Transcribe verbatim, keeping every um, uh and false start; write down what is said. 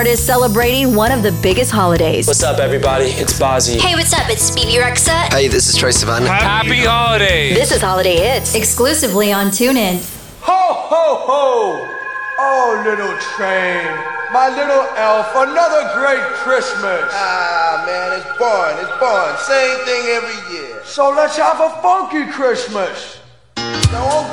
artist celebrating one of the biggest holidays. What's up, everybody? It's Bozzy. Hey, what's up? It's Bebe Rexha. Hey, this is Troye Sivan. Happy holidays! This is Holiday Hits, exclusively on TuneIn. Ho, ho, ho! Oh, little train, my little elf, another great Christmas. Ah, man, it's fun, it's fun. Same thing every year. So let's have a funky Christmas. Now,